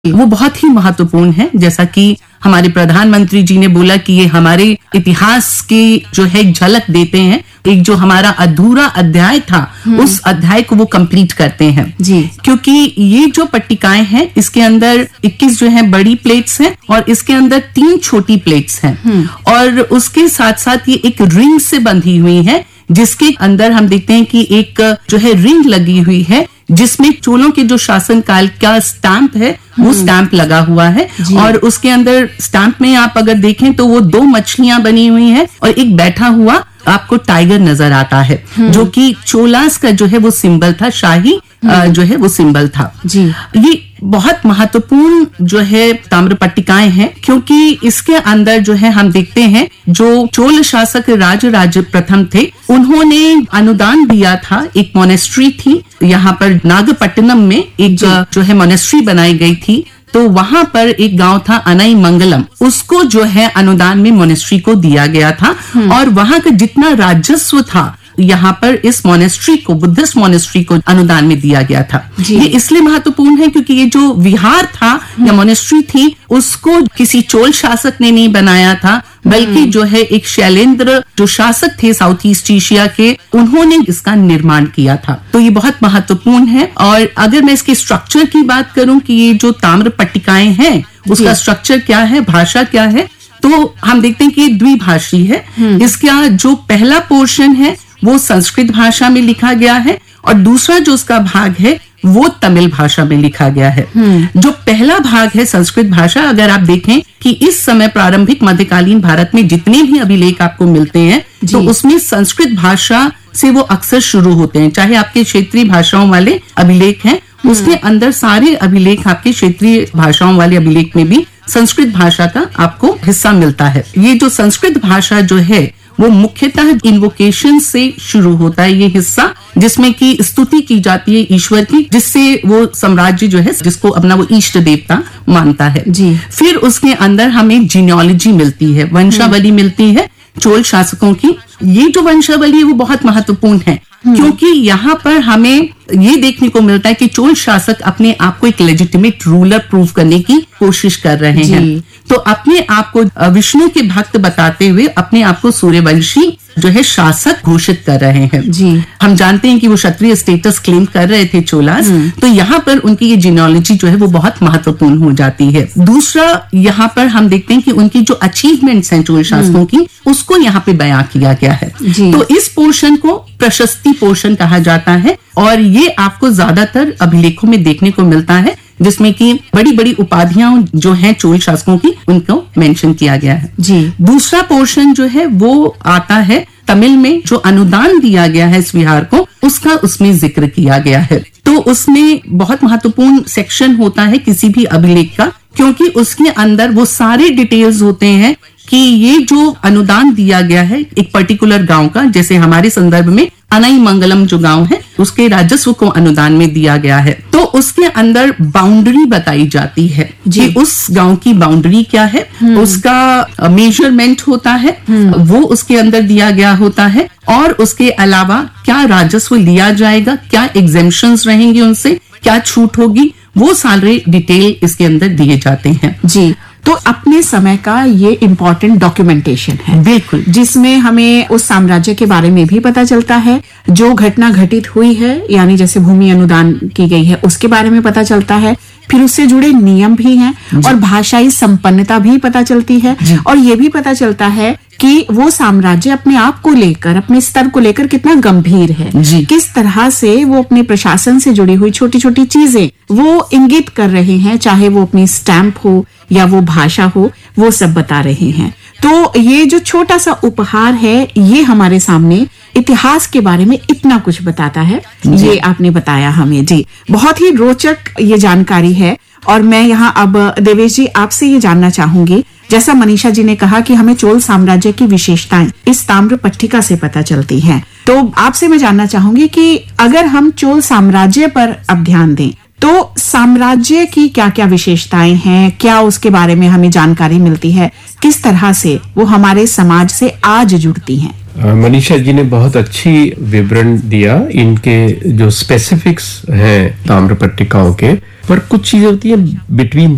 वो बहुत ही महत्वपूर्ण है। जैसा कि हमारे प्रधानमंत्री जी ने बोला कि ये हमारे इतिहास की जो है एक झलक देते हैं, एक जो हमारा अधूरा अध्याय था उस अध्याय को वो कंप्लीट करते हैं जी। क्योंकि ये जो पट्टिकाएं हैं इसके अंदर 21 जो है बड़ी प्लेट्स हैं और इसके अंदर 3 छोटी प्लेट्स हैं और उसके साथ साथ ये एक रिंग से बंधी हुई है, जिसके अंदर हम देखते हैं कि एक जो है रिंग लगी हुई है जिसमें चोलों के जो शासन काल का स्टैंप है वो स्टैंप लगा हुआ है और उसके अंदर स्टैंप में आप अगर देखें तो वो 2 मछलियां बनी हुई है और एक बैठा हुआ आपको टाइगर नजर आता है जो कि चोलास का जो है वो सिंबल था, शाही जो है वो सिंबल था जी। ये बहुत महत्वपूर्ण जो है ताम्र पट्टिकाएं हैं क्योंकि इसके अंदर जो है हम देखते हैं जो चोल शासक राजराज प्रथम थे उन्होंने अनुदान दिया था। एक मोनेस्ट्री थी यहाँ पर नागपट्टनम में, एक जो है मोनेस्ट्री बनाई गई थी, तो वहां पर एक गांव था अनाई मंगलम, उसको जो है अनुदान में मोनेस्ट्री को दिया गया था और वहां का जितना राजस्व था यहाँ पर इस मोनेस्ट्री को, बुद्धिस्ट मोनेस्ट्री को अनुदान में दिया गया था। ये इसलिए महत्वपूर्ण है क्योंकि ये जो विहार था या मोनेस्ट्री थी उसको किसी चोल शासक ने नहीं बनाया था, बल्कि जो है एक शैलेंद्र जो शासक थे साउथ ईस्ट एशिया के, उन्होंने इसका निर्माण किया था। तो ये बहुत महत्वपूर्ण है। और अगर मैं इसके स्ट्रक्चर की बात करूं कि ये जो ताम्र पट्टिकाएं हैं उसका स्ट्रक्चर क्या है, भाषा क्या है, तो हम देखते हैं कि ये द्विभाषी है। इसका जो पहला पोर्शन है वो संस्कृत भाषा में लिखा गया है और दूसरा जो उसका भाग है वो तमिल भाषा में लिखा गया है। जो पहला भाग है संस्कृत भाषा, अगर आप देखें कि इस समय प्रारंभिक मध्यकालीन भारत में जितने भी अभिलेख आपको मिलते हैं तो उसमें संस्कृत भाषा से वो अक्सर शुरू होते हैं। चाहे आपके क्षेत्रीय भाषाओं वाले अभिलेख हैं, उसके अंदर सारे अभिलेख आपके क्षेत्रीय भाषाओं वाले अभिलेख में भी संस्कृत भाषा का आपको हिस्सा मिलता है। ये जो संस्कृत भाषा जो है वो मुख्यतः इन्वोकेशन से शुरू होता है, ये हिस्सा जिसमें कि स्तुति की जाती है ईश्वर की, जिससे वो साम्राज्य जो है जिसको अपना वो इष्ट देवता मानता है जी। फिर उसके अंदर हमें जीनियोलॉजी मिलती है, वंशावली मिलती है चोल शासकों की। ये जो वंशावली है वो बहुत महत्वपूर्ण है क्योंकि यहाँ पर हमें ये देखने को मिलता है कि चोल शासक अपने आप को एक लेजिटिमेट रूलर प्रूव करने की कोशिश कर रहे हैं। तो अपने आप को विष्णु के भक्त बताते हुए अपने आप को सूर्यवंशी जो है शासक घोषित कर रहे हैं जी। हम जानते हैं कि वो क्षत्रिय स्टेटस क्लेम कर रहे थे चोलास, तो यहाँ पर उनकी ये जीनियोलॉजी जो है वो बहुत महत्वपूर्ण हो जाती है। दूसरा यहाँ पर हम देखते हैं कि उनकी जो अचीवमेंट्स हैं चोल शासकों की उसको यहाँ पे बयां किया गया है। तो इस पोर्शन को प्रशस्ति पोर्शन कहा जाता है और ये आपको ज्यादातर अभिलेखों में देखने को मिलता है जिसमें कि बड़ी बड़ी उपाधियां जो हैं चोल शासकों की उनको मेंशन किया गया है जी। दूसरा पोर्शन जो है वो आता है तमिल में, जो अनुदान दिया गया है इस विहार को उसका उसमें जिक्र किया गया है। तो उसमें बहुत महत्वपूर्ण सेक्शन होता है किसी भी अभिलेख का क्योंकि उसके अंदर वो सारे डिटेल्स होते हैं कि ये जो अनुदान दिया गया है एक पर्टिकुलर गांव का, जैसे हमारे संदर्भ में अनाई मंगलम जो गांव है उसके राजस्व को अनुदान में दिया गया है, तो उसके अंदर बाउंड्री बताई जाती है कि उस गांव की बाउंड्री क्या है, उसका मेजरमेंट होता है वो उसके अंदर दिया गया होता है और उसके अलावा क्या राजस्व लिया जाएगा, क्या एग्जेम्पशंस रहेंगे उनसे, क्या छूट होगी, वो सारे डिटेल इसके अंदर दिए जाते हैं जी। तो अपने समय का ये इम्पोर्टेंट डॉक्यूमेंटेशन है बिल्कुल, जिसमें हमें उस साम्राज्य के बारे में भी पता चलता है, जो घटना घटित हुई है यानी जैसे भूमि अनुदान की गई है उसके बारे में पता चलता है, फिर उससे जुड़े नियम भी हैं और भाषाई संपन्नता भी पता चलती है और ये भी पता चलता है कि वो साम्राज्य अपने आप को लेकर, अपने स्तर को लेकर कितना गंभीर है, किस तरह से वो अपने प्रशासन से जुड़ी हुई छोटी छोटी चीजें वो इंगित कर रहे हैं, चाहे वो अपनी स्टैंप हो या वो भाषा हो, वो सब बता रहे हैं। तो ये जो छोटा सा उपहार है ये हमारे सामने इतिहास के बारे में इतना कुछ बताता है, ये आपने बताया हमें जी। बहुत ही रोचक ये जानकारी है और मैं यहाँ अब देवेश जी आपसे ये जानना चाहूंगी, जैसा मनीषा जी ने कहा कि हमें चोल साम्राज्य की विशेषताएं इस ताम्र पट्टिका से पता चलती हैं, तो आपसे मैं जानना चाहूंगी कि अगर हम चोल साम्राज्य पर अब ध्यान दें तो साम्राज्य की क्या क्या विशेषताएं हैं, क्या उसके बारे में हमें जानकारी मिलती है, किस तरह से वो हमारे समाज से आज जुड़ती हैं? मनीषा जी ने बहुत अच्छी विवरण दिया इनके जो स्पेसिफिक्स हैं ताम्र पट्टिकाओं के, पर कुछ चीजें होती है बिटवीन